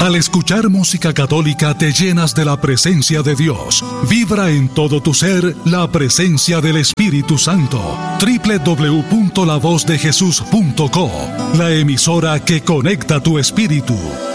Al escuchar música católica te llenas de la presencia de Dios. Vibra en todo tu ser la presencia del Espíritu Santo. www.lavozdejesús.co, la emisora que conecta tu espíritu.